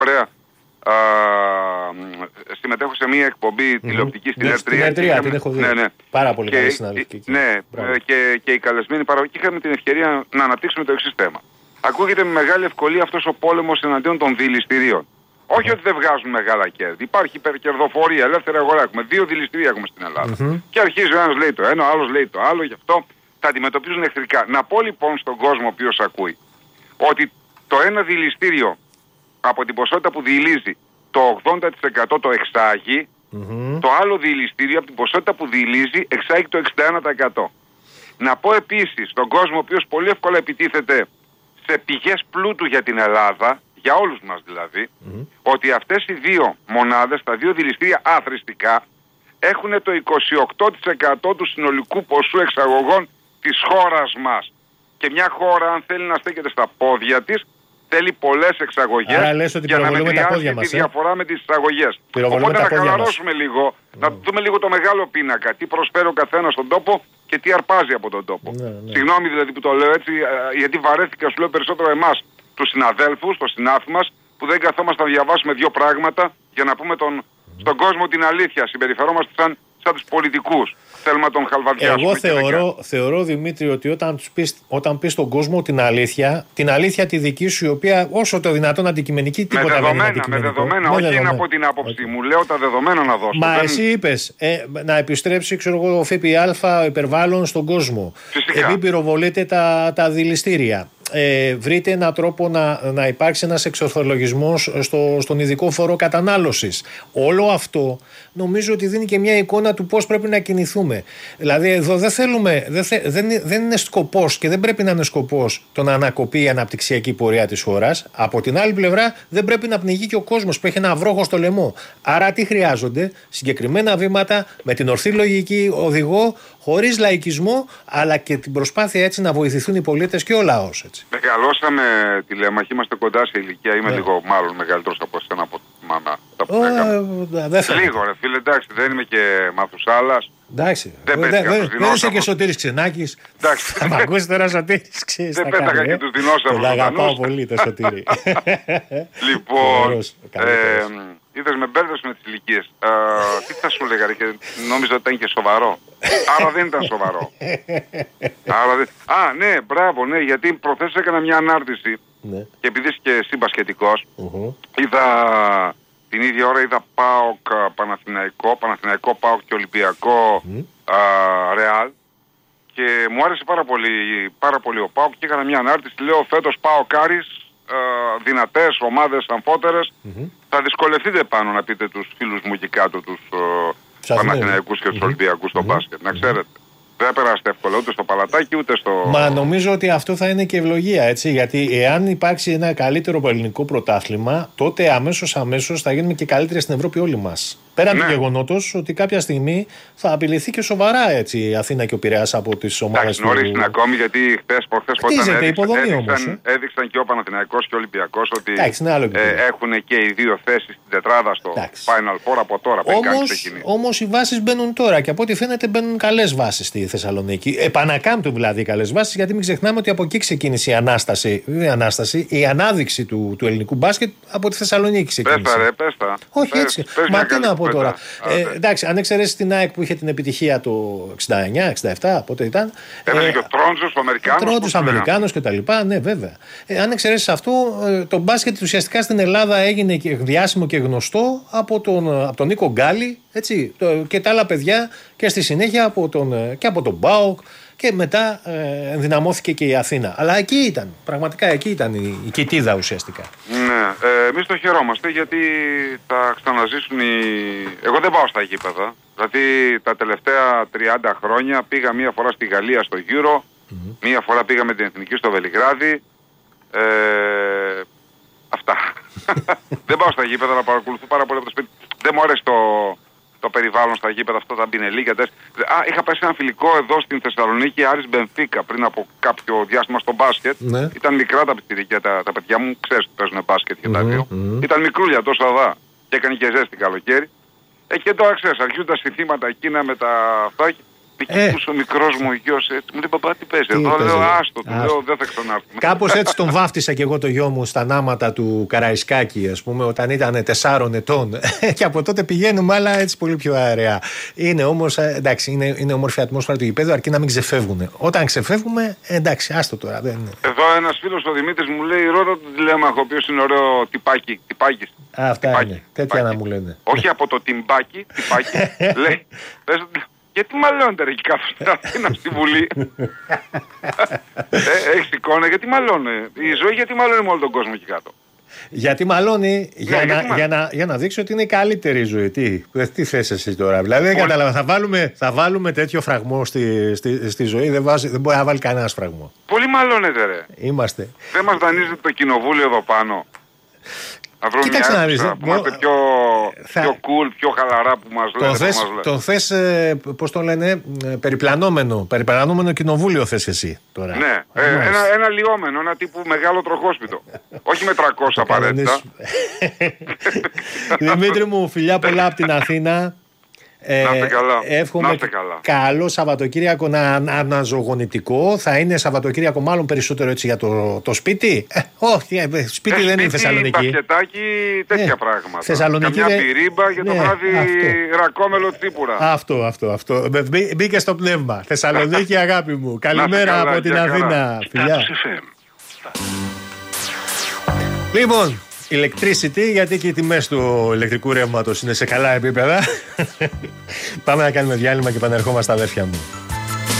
Πρέα. Συμμετέχω σε μια εκπομπή τηλεοπτική στην ΕΡΤΡΙΑ. Την έχω δει. Ναι. Πάρα πολύ καλή συναδελφική. Ναι, και οι καλεσμένοι παραγωγοί είχαμε την ευκαιρία να αναπτύξουμε το εξής θέμα. Ακούγεται με μεγάλη ευκολία αυτός ο πόλεμος εναντίον των δηληστηρίων. Όχι ότι δεν βγάζουν μεγάλα κέρδη. Υπάρχει υπερκερδοφορία, ελεύθερη αγορά. Έχουμε 2 δηληστηρία έχουμε στην Ελλάδα. Και αρχίζει ο ένας λέει το ένα, ο άλλος λέει το άλλο, γι' αυτό τα αντιμετωπίζουν εχθρικά. Να πω λοιπόν στον κόσμο ο οποίος ακούει ότι το ένα δηληστήριο από την ποσότητα που διηλίζει το 80% το εξάγει, το άλλο δηληστήριο από την ποσότητα που διηλίζει εξάγει το 61%. Να πω επίσης στον κόσμο ο οποίος πολύ εύκολα επιτίθεται σε πηγές πλούτου για την Ελλάδα, για όλους μας δηλαδή, ότι αυτές οι δύο μονάδες, τα δύο δηληστήρια αθρηστικά, έχουν το 28% του συνολικού ποσού εξαγωγών της χώρας μας. Και μια χώρα αν θέλει να στέκεται στα πόδια της, θέλει πολλές εξαγωγές για να μετριάσει τη διαφορά με τις εισαγωγές. Οπότε να χαλαρώσουμε λίγο, να δούμε λίγο το μεγάλο πίνακα, τι προσφέρει ο καθένας στον τόπο και τι αρπάζει από τον τόπο. Συγγνώμη δηλαδή που το λέω έτσι, γιατί βαρέθηκα, σου λέω περισσότερο εμάς, τους συναδέλφους, το συνάφι μας, που δεν καθόμαστε να διαβάσουμε δύο πράγματα για να πούμε στον κόσμο την αλήθεια. Συμπεριφερόμαστε σαν τους πολιτικούς. Θέλουμε να τον χαλβαδιάσουμε. Εγώ θεωρώ Δημήτρη ότι όταν πεις στον κόσμο την αλήθεια τη δική σου, η οποία όσο το δυνατόν αντικειμενική, τίποτα δεν είναι αντικειμενικό. Με δεδομένα, όχι να πω την άποψή μου, λέω τα δεδομένα να δώσω. Μα εσύ είπες να επιστρέψει ο ΦΠΑ υπερβάλλον στον κόσμο. Επειδή πυροβολείτε τα δηληστήρια. Βρείτε έναν τρόπο να υπάρξει ένας εξορθολογισμός στον ειδικό φόρο κατανάλωσης. Όλο αυτό νομίζω ότι δίνει και μια εικόνα του πώς πρέπει να κινηθούμε. Δηλαδή εδώ δεν είναι σκοπός και δεν πρέπει να είναι σκοπός το να ανακοπεί η αναπτυξιακή πορεία της χώρας. Από την άλλη πλευρά δεν πρέπει να πνιγεί και ο κόσμος που έχει ένα βρόχο στο λαιμό. Άρα τι χρειάζονται? Συγκεκριμένα βήματα με την ορθή λογική οδηγό, χωρίς λαϊκισμό, αλλά και την προσπάθεια έτσι να βοηθηθούν οι πολίτες και ο λαός. Μεγαλώσαμε τηλέμαχοι, είμαστε κοντά σε ηλικία, είμαι λίγο μάλλον μεγαλύτερος από εσένα από τη μάνα. Λίγο ρε φίλε, εντάξει, δεν είμαι και Μαθουσάλας. Εντάξει, δεν είσαι και Σωτήρης Ξενάκης. Θα μ' ακούσει τώρα Σωτήρης Ξενάκης. Δεν πέταγα και τους δεινόσαυρους. Τον αγαπάω πολύ το Σωτήρη. Λοιπόν, είδες με μπέρδες με τις ηλικίες. Τι θα σου λέγα και νόμιζα ότι ήταν και σοβαρό. Άρα δεν ήταν σοβαρό. Ναι, μπράβο, ναι, γιατί προχθές έκανα μια ανάρτηση και επειδή είσαι και εσύ μπασκετικός, είδα την ίδια ώρα ΠΑΟΚ Παναθηναϊκό ΠΑΟΚ και Ολυμπιακό Ρεάλ και μου άρεσε πάρα πολύ ο ΠΑΟΚ και έκανα μια ανάρτηση, λέω φέτος ΠΑΟΚ Άρης, δυνατές ομάδες αμφότερες, θα δυσκολευτείτε πάνω να πείτε τους φίλους μου εκεί κάτω, τους Παναθηναϊκούς και τους Ολυμπιακούς στο μπάσκετ, να ξέρετε. Δεν περάσετε εύκολα ούτε στο παλατάκι ούτε στο... Μα νομίζω ότι αυτό θα είναι και ευλογία, έτσι. Γιατί εάν υπάρξει ένα καλύτερο ελληνικό πρωτάθλημα, τότε αμέσως θα γίνουμε και καλύτεροι στην Ευρώπη όλοι μας. Πέραν του γεγονότος ότι κάποια στιγμή θα απειληθεί και σοβαρά έτσι, η Αθήνα και ο Πειραιάς από τις ομάδες του. Νωρίς είναι ακόμη, γιατί προχθές έδειξαν και ο Παναθηναϊκός και ο Ολυμπιακός ότι έχουν και οι δύο θέσεις στην τετράδα στο Final Four από τώρα. Όμως οι βάσεις μπαίνουν τώρα και από ό,τι φαίνεται μπαίνουν καλές βάσεις στη Θεσσαλονίκη. Επανακάμπτουν δηλαδή καλές βάσεις, γιατί μην ξεχνάμε ότι από εκεί ξεκίνησε η ανάδειξη του ελληνικού μπάσκετ από τη Θεσσαλονίκη ξεκίνησε. Πες τα. Όχι έτσι. Μα τι να πω τώρα. Εντάξει, αν εξαιρέσεις την ΑΕΚ που είχε την επιτυχία το 69-67, πότε ήταν. Έπαιζε και ο Τρόντζος, ο Αμερικάνος. κτλ. Ναι, βέβαια. Αν εξαιρέσεις αυτό, το μπάσκετ ουσιαστικά στην Ελλάδα έγινε και διάσημο και γνωστό από τον Νίκο Γκάλι, έτσι, και τα άλλα παιδιά και στη συνέχεια από τον ΠΑΟΚ. Και μετά ενδυναμώθηκε και η Αθήνα. Αλλά εκεί ήταν, πραγματικά εκεί ήταν η κοιτίδα ουσιαστικά. Ναι, εμείς το χαιρόμαστε γιατί θα ξαναζήσουν Εγώ δεν πάω στα γήπεδα. Δηλαδή τα τελευταία 30 χρόνια πήγα μία φορά στη Γαλλία στο Euro, μία φορά πήγα με την Εθνική στο Βελιγράδι. Αυτά. Δεν πάω στα γήπεδα, να παρακολουθώ πάρα πολύ από το σπίτι. Δεν μου αρέσει το περιβάλλον στα γήπεδα, αυτά τα μπινελίκια. Είχα πάει σε ένα φιλικό εδώ στην Θεσσαλονίκη, Άρης Μπενφίκα, πριν από κάποιο διάστημα στο μπάσκετ. Ναι. Ήταν μικρά τα πιτσιρίκια, τα παιδιά μου, ξέρεις ότι παίζουν μπάσκετ και τα δύο. Ήταν μικρούλια τόσο αδά και έκανε και ζέστη καλοκαίρι. Και τώρα ξέρεις, αρχίζουν τα συνθήματα εκείνα με τα αυτά. Εκεί που ο μικρός μου γιος μου λέει παπά τι παίζει εδώ, λέω άστο, του λέω δεν θα ξανάρθουμε. Κάπως έτσι τον βάφτισα και εγώ το γιο μου στα νάματα του Καραϊσκάκη, ας πούμε, όταν ήταν 4 ετών. Και από τότε πηγαίνουμε, αλλά έτσι πολύ πιο αεραία. Είναι όμως, εντάξει, είναι όμορφη ατμόσφαιρα του γηπέδου, αρκεί να μην ξεφεύγουν. Όταν ξεφεύγουμε, εντάξει, άστο τώρα. Δεν είναι. Εδώ ένας φίλος ο Δημήτρης μου λέει ρώτα τον τηλέμαχο, ο οποίος είναι ωραίο τυπάκι. Αυτά είναι. Τέτοια να μου λένε. Όχι από το τυμπάκι, τυπάκι. Λέει, γιατί μαλώνετε ρε εκεί κάτω στην Αθήνα στη Βουλή. Έχεις εικόνα, γιατί μαλώνει. Η ζωή γιατί μαλώνει με όλο τον κόσμο εκεί κάτω. Γιατί μαλώνει για να δείξει ότι είναι η καλύτερη ζωή. Τι θες εσύ τώρα. Δηλαδή δεν κατάλαβα. Θα βάλουμε τέτοιο φραγμό στη ζωή. Δεν μπορεί να βάλει κανένας φραγμό. Πολύ μαλώνετε ρε. Είμαστε. Δεν μας δανείζετε το κοινοβούλιο εδώ πάνω. Να βρούμε κοίταξε να δεις, που είμαστε πιο cool, πιο χαλαρά που μας λέτε. Το θες, πώς το λένε, περιπλανόμενο κοινοβούλιο θες εσύ τώρα. Ναι, ένα λιόμενο, ένα τύπου μεγάλο τροχόσπιτο. Όχι με 300 απαραίτητα. Δημήτρη μου, φιλιά πολλά από την Αθήνα. Εύχομαι καλό Σαββατοκύριακο αναζωογονητικό. Θα είναι Σαββατοκύριακο μάλλον περισσότερο έτσι για το σπίτι. Όχι, σπίτι δεν είναι Θεσσαλονίκη. Μπασκετάκι, τέτοια πράγματα. Θεσσαλονίκη. Καμιά πυρίμπα και το βράδυ ρακόμελο τσίπουρα. Αυτό. Μπήκε στο πνεύμα. Θεσσαλονίκη, αγάπη μου. Καλημέρα από την Αθήνα. Φιλιά. Λοιπόν, electricity, γιατί και οι τιμές του ηλεκτρικού ρεύματος είναι σε καλά επίπεδα. Πάμε να κάνουμε διάλειμμα και επανερχόμαστε, αδέρφια μου.